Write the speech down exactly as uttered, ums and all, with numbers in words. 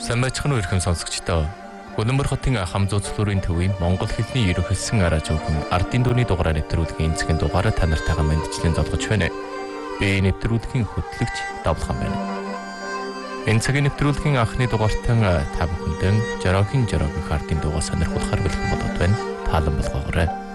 Сайн байцгаана уу ихэм сонсогчдоо. Улаанбаатар хотын Хамзуу цэцлүүрийн төвийн Монгол хэлний ерөнхийлсөн араа зөвхөн ардын дууны дугаараар нэвтрүүлгийн эцгийн дугаараа та нартайгаа мэдчилэн золгож байна. Би нэвтрүүлгийн хөтлөгч Давлхан байна. Энэ цагийн нэвтрүүлгийн анхны дугаартан та бүхэндээ Жорогийн Жорог их ардын дуугаа сонирхолтой бэлхэн болоод байна. Таалан болгоорой.